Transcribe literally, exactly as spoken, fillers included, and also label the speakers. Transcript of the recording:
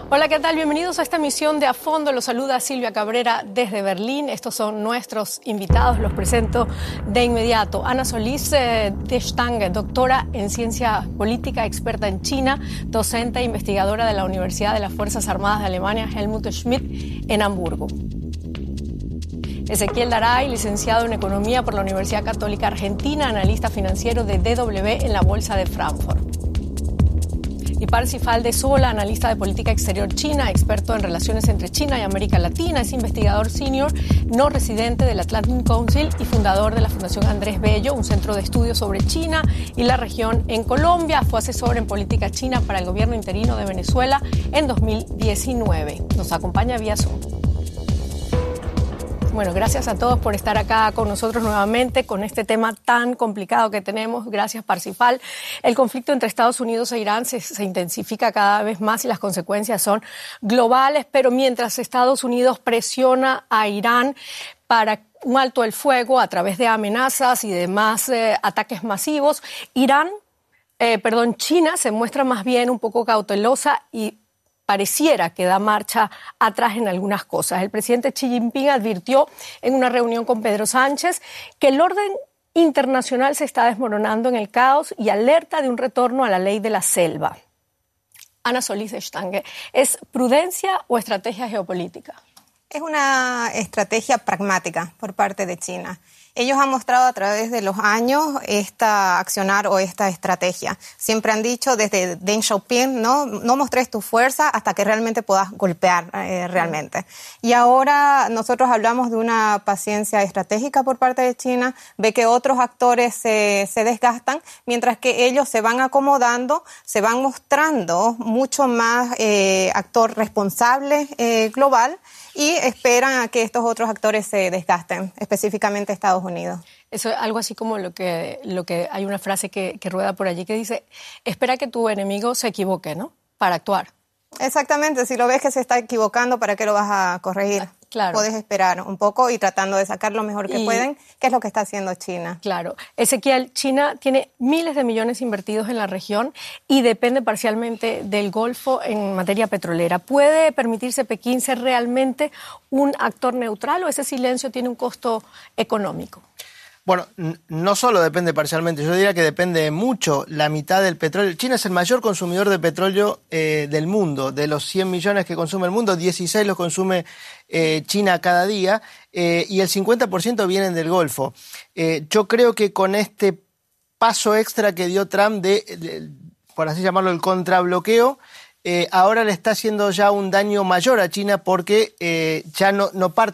Speaker 1: Hola, ¿qué tal? Bienvenidos a esta emisión de A Fondo. Los saluda Silvia Cabrera desde Berlín. Estos son nuestros invitados, los presento de inmediato. Ana Solís eh, de Stange, doctora en ciencia política, experta en China, docente e investigadora de la Universidad de las Fuerzas Armadas de Alemania, Helmut Schmidt, en Hamburgo. Ezequiel Daray, licenciado en Economía por la Universidad Católica Argentina, analista financiero de D W en la Bolsa de Frankfurt. Y Parsifal de Sola, analista de política exterior china, experto en relaciones entre China y América Latina, es investigador senior no residente del Atlantic Council y fundador de la Fundación Andrés Bello, un centro de estudios sobre China y la región en Colombia. Fue asesor en política china para el gobierno interino de Venezuela en dos mil diecinueve. Nos acompaña vía Zoom. Bueno, gracias a todos por estar acá con nosotros nuevamente con este tema tan complicado que tenemos. Gracias, Parsifal. El conflicto entre Estados Unidos e Irán se, se intensifica cada vez más y las consecuencias son globales, pero mientras Estados Unidos presiona a Irán para un alto el fuego a través de amenazas y demás eh, ataques masivos, Irán, eh, perdón, China se muestra más bien un poco cautelosa y pareciera que da marcha atrás en algunas cosas. El presidente Xi Jinping advirtió en una reunión con Pedro Sánchez que el orden internacional se está desmoronando en el caos y alerta de un retorno a la ley de la selva. Ana Solís de Stange, ¿es prudencia o estrategia geopolítica?
Speaker 2: Es una estrategia pragmática por parte de China. Ellos han mostrado a través de los años esta accionar o esta estrategia. Siempre han dicho desde Deng Xiaoping, no, no mostres tu fuerza hasta que realmente puedas golpear eh, realmente. Y ahora nosotros hablamos de una paciencia estratégica por parte de China, ve que otros actores se, se desgastan, mientras que ellos se van acomodando, se van mostrando mucho más eh, actor responsable eh, global, y esperan a que estos otros actores se desgasten, específicamente Estados Unidos.
Speaker 1: Eso es algo así como lo que, lo que hay una frase que, que rueda por allí que dice, espera que tu enemigo se equivoque, ¿no? Para actuar.
Speaker 2: Exactamente, si lo ves que se está equivocando, ¿para qué lo vas a corregir?
Speaker 1: Claro.
Speaker 2: Puedes esperar un poco y tratando de sacar lo mejor que
Speaker 1: y,
Speaker 2: pueden, que es lo que está haciendo China.
Speaker 1: Claro. Ezequiel, China tiene miles de millones invertidos en la región y depende parcialmente del Golfo en materia petrolera. ¿Puede permitirse Pekín ser realmente un actor neutral o ese silencio tiene un costo económico?
Speaker 3: Bueno, no solo depende parcialmente, yo diría que depende mucho la mitad del petróleo. China es el mayor consumidor de petróleo eh, del mundo. De los cien millones que consume el mundo, dieciséis los consume eh, China cada día eh, y el cincuenta por ciento vienen del Golfo. Eh, yo creo que con este paso extra que dio Trump de, de por así llamarlo, el contrabloqueo, eh, ahora le está haciendo ya un daño mayor a China porque eh, ya no, no parte